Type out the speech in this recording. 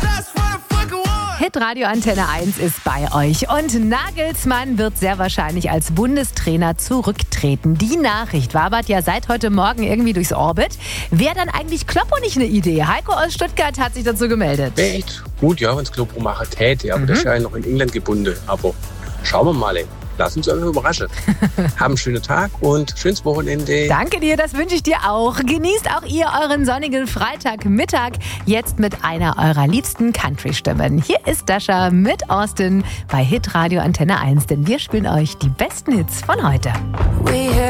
Hitradio Antenne 1 ist bei euch und Nagelsmann wird sehr wahrscheinlich als Bundestrainer zurücktreten. Die Nachricht wabert ja seit heute Morgen irgendwie durchs Orbit. Wäre dann eigentlich Kloppo nicht eine Idee? Heiko aus Stuttgart hat sich dazu gemeldet. Wäre echt gut, ja, wenn es Kloppo machen täte, aber der ist ja noch in England gebunden. Aber schauen wir mal, ey. Lass uns einfach überraschen. Haben einen schönen Tag und schönes Wochenende. Danke dir, das wünsche ich dir auch. Genießt auch ihr euren sonnigen Freitagmittag jetzt mit einer eurer liebsten Country-Stimmen. Hier ist Dasha mit Austin bei Hitradio Antenne 1, denn wir spielen euch die besten Hits von heute.